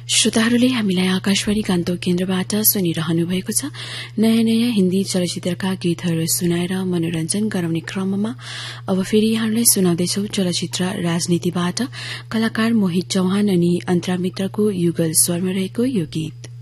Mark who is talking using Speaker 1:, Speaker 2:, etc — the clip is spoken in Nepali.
Speaker 1: श्रोताहरूले हामीलाई आकाशवाणी गान्तोक केन्द्रबाट सुनिरहनु भएको छ। नयाँ नयाँ हिन्दी चलचित्रका गीतहरू सुनाएर मनोरञ्जन गराउने क्रममा अब फेरि यहाँलाई सुनाउँदैछौ चलचित्र राजनीतिबाट कलाकार मोहित चौहान अनि अन्तरा मित्रको युगल स्वरमा रहेको यो गीत।